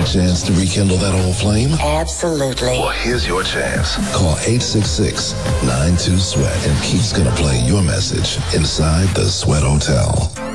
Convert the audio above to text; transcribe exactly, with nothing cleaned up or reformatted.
chance to rekindle that old flame? Absolutely. Well, here's your chance. Call eight six six, nine two, SWEAT and Keith's gonna play your message inside the Sweat Hotel.